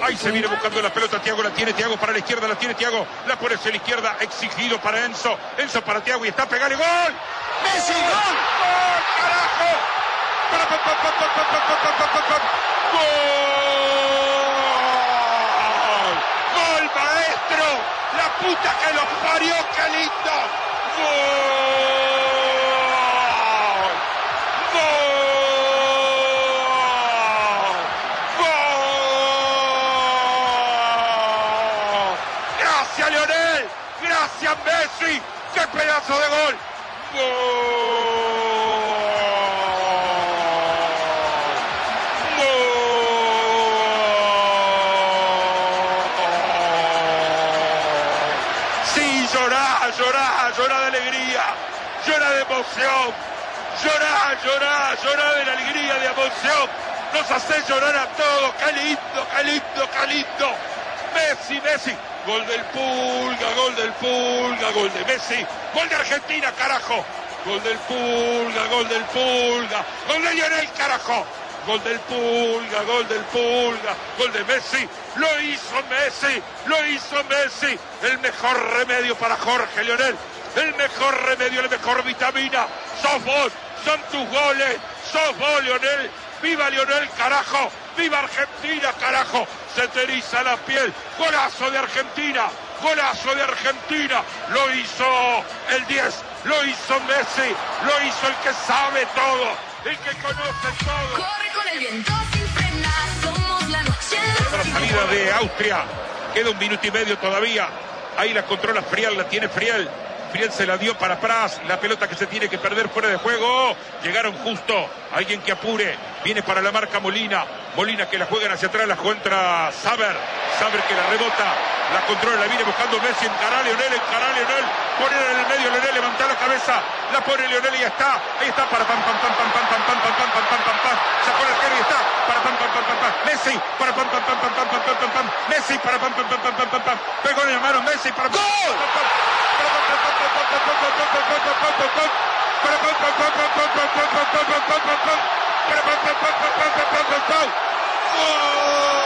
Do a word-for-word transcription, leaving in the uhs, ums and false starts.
Ahí se viene buscando la pelota Thiago, la tiene Thiago para la izquierda, la tiene Thiago, la pone hacia la izquierda, exigido para Enzo, Enzo para Thiago y está pegale gol. ¡Messi, gol! ¡Gol, carajo! ¡Gol! ¡Gol, maestro! ¡La puta que los parió, qué lindo! ¡Gol! ¡Gol! ¡Gracias, Lionel! ¡Gracias, Messi! ¡Qué pedazo de gol! Llorá, llorá, llorá de alegría, llorá de emoción, llorá, llorá, llorá de la alegría, de emoción, nos hace llorar a todos, qué lindo, qué lindo, qué lindo, Messi, Messi, gol del Pulga, gol del Pulga, gol de Messi, gol de Argentina, carajo, gol del Pulga, gol del Pulga, gol de Lionel, carajo. Gol del Pulga, gol del Pulga, gol de Messi, lo hizo Messi, lo hizo Messi, el mejor remedio para Jorge Lionel, el mejor remedio, la mejor vitamina, sos vos, son tus goles, sos vos Lionel, viva Lionel, carajo, viva Argentina, carajo, se te eriza la piel, golazo de Argentina, golazo de Argentina, lo hizo el diez, lo hizo Messi, lo hizo el que sabe todo, el que conoce todo. Corre con el viento sin frenar, somos la noche. La salida de Austria, queda un minuto y medio todavía, ahí la controla Frial, la tiene Frial, Frial se la dio para Pras, la pelota que se tiene que perder fuera de juego, llegaron justo, alguien que apure, viene para la marca Molina, Molina que la juegan hacia atrás, la contra Saber, Saber que la rebota, la controla, la viene buscando Messi, encará Lionel, encará Lionel, poner en el medio Lionel, levanta la cabeza, la pone Lionel y ya está, ahí está, para pam pam pam pam pam pam pam pam pam pam pam pam pam, sacó el arquero y está, para pam pam pam pam pam, Messi, para pam pam pam pam pam pam pam pam, Messi, para pam pam pam pam pam pam pam, pegó en la mano Messi, para gol, ¡gol!